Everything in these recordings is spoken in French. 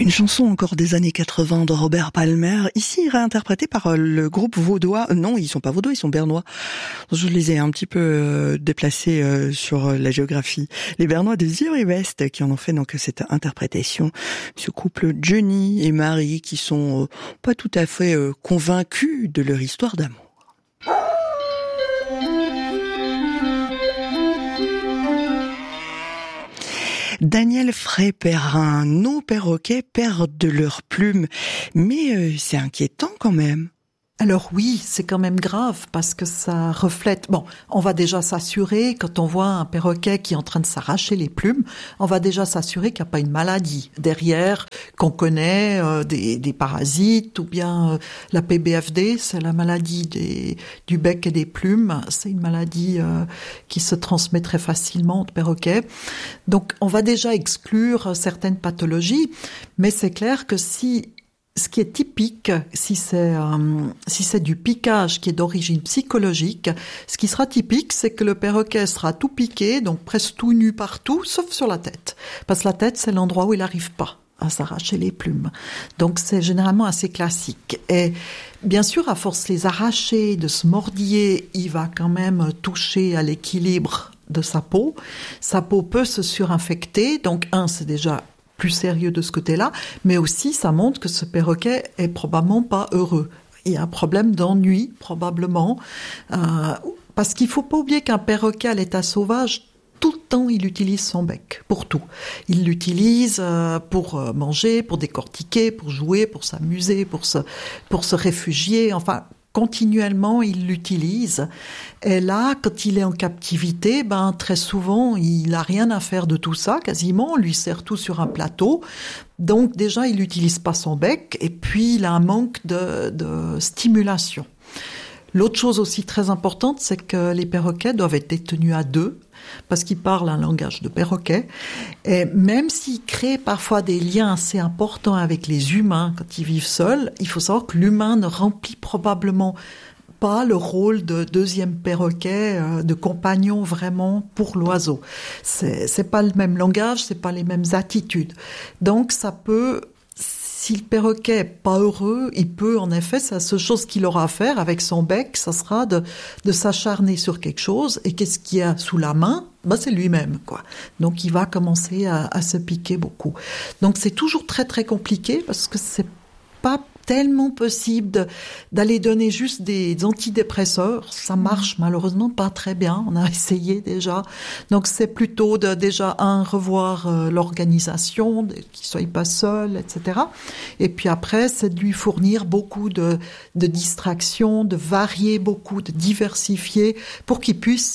Une chanson encore des années 80 de Robert Palmer, ici réinterprétée par le groupe vaudois. Non, ils sont pas vaudois, ils sont bernois. Je les ai un petit peu déplacés sur la géographie. Les Bernois de Zero West qui en ont fait donc cette interprétation. Ce couple Johnny et Marie qui sont pas tout à fait convaincus de leur histoire d'amour. Daniel Frey-Perrin, nos perroquets perdent leurs plumes, mais c'est inquiétant quand même. Alors oui, c'est quand même grave parce que ça reflète... Bon, on va déjà s'assurer, quand on voit un perroquet qui est en train de s'arracher les plumes, on va déjà s'assurer qu'il n'y a pas une maladie derrière, qu'on connaît, des parasites, ou bien la PBFD, c'est la maladie du bec et des plumes. C'est une maladie qui se transmet très facilement au perroquet. Donc on va déjà exclure certaines pathologies, mais c'est clair que ce qui est typique, si c'est du piquage qui est d'origine psychologique, ce qui sera typique, c'est que le perroquet sera tout piqué, donc presque tout nu partout, sauf sur la tête. Parce que la tête, c'est l'endroit où il n'arrive pas à s'arracher les plumes. Donc c'est généralement assez classique. Et bien sûr, à force de les arracher, de se mordiller, il va quand même toucher à l'équilibre de sa peau. Sa peau peut se surinfecter, donc c'est déjà plus sérieux de ce côté-là, mais aussi ça montre que ce perroquet est probablement pas heureux. Il y a un problème d'ennui, probablement, parce qu'il faut pas oublier qu'un perroquet à l'état sauvage, tout le temps, il utilise son bec, pour tout. Il l'utilise pour manger, pour décortiquer, pour jouer, pour s'amuser, pour se réfugier, enfin... Continuellement, il l'utilise. Et là, quand il est en captivité, très souvent, il n'a rien à faire de tout ça, quasiment. On lui sert tout sur un plateau. Donc, déjà, il n'utilise pas son bec. Et puis, il a un manque de stimulation. L'autre chose aussi très importante, c'est que les perroquets doivent être détenus à deux, parce qu'ils parlent un langage de perroquet. Et même s'ils créent parfois des liens assez importants avec les humains quand ils vivent seuls, il faut savoir que l'humain ne remplit probablement pas le rôle de deuxième perroquet, de compagnon vraiment pour l'oiseau. C'est pas le même langage, c'est pas les mêmes attitudes. Donc ça peut... Si le perroquet est pas heureux, il peut, en effet, c'est la seule chose qu'il aura à faire avec son bec, ça sera de s'acharner sur quelque chose, et qu'est-ce qu'il y a sous la main? C'est lui-même, quoi. Donc, il va commencer à se piquer beaucoup. Donc, c'est toujours très, très compliqué, parce que c'est pas tellement possible d'aller donner juste des antidépresseurs. Ça marche malheureusement pas très bien. On a essayé déjà. Donc c'est plutôt de déjà revoir l'organisation, qu'il soit pas seul, etc. Et puis après, c'est de lui fournir beaucoup de distractions, de varier beaucoup, de diversifier pour qu'il puisse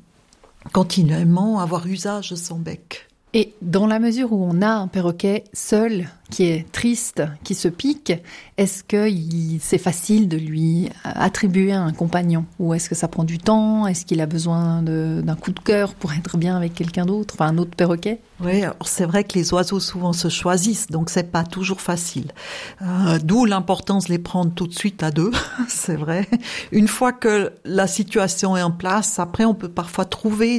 continuellement avoir usage de son bec. Et dans la mesure où on a un perroquet seul, qui est triste, qui se pique, est-ce que c'est facile de lui attribuer un compagnon? Ou est-ce que ça prend du temps? Est-ce qu'il a besoin d'un coup de cœur pour être bien avec quelqu'un d'autre, enfin un autre perroquet? Oui, alors c'est vrai que les oiseaux souvent se choisissent, donc c'est pas toujours facile. D'où l'importance de les prendre tout de suite à deux, c'est vrai. Une fois que la situation est en place, après on peut parfois trouver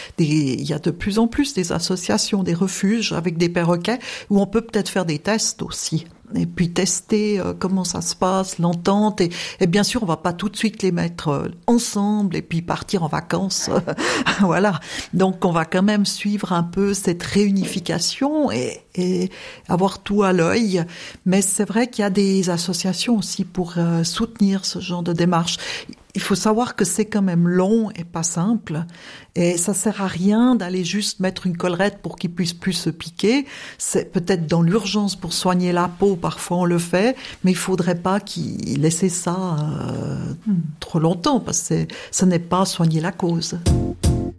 il y a de plus en plus des associations, des refuges avec des perroquets où on peut peut-être faire des tests aussi. Et puis tester comment ça se passe, l'entente. Et bien sûr, on va pas tout de suite les mettre ensemble et puis partir en vacances. Voilà. Donc, on va quand même suivre un peu cette réunification et avoir tout à l'œil. Mais c'est vrai qu'il y a des associations aussi pour soutenir ce genre de démarche. Il faut savoir que c'est quand même long et pas simple. Et ça sert à rien d'aller juste mettre une collerette pour qu'il puisse plus se piquer. C'est peut-être dans l'urgence pour soigner la peau, parfois on le fait, mais il faudrait pas qu'il laisse ça trop longtemps parce que ce n'est pas soigner la cause.